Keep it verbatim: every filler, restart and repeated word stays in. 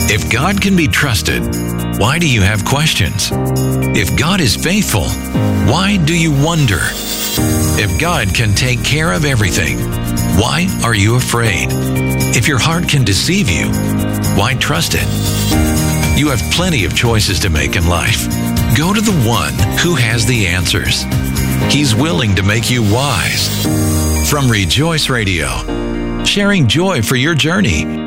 If God can be trusted, why do you have questions? If God is faithful, why do you wonder? If God can take care of everything, why are you afraid? If your heart can deceive you, why trust it? You have plenty of choices to make in life. Go to the one who has the answers. He's willing to make you wise. From Rejoice Radio, sharing joy for your journey.